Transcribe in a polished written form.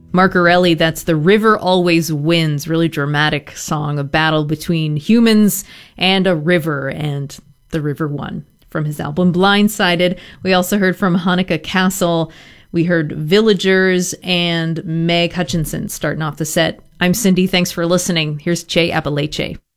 Marcarelli, that's The River Always Wins. Really dramatic song, a battle between humans and a river, and the river won. From his album Blindsided. We also heard from Hanukkah Castle. We heard Villagers and Meg Hutchinson starting off the set. I'm Cindy. Thanks for listening. Here's Che Apalache.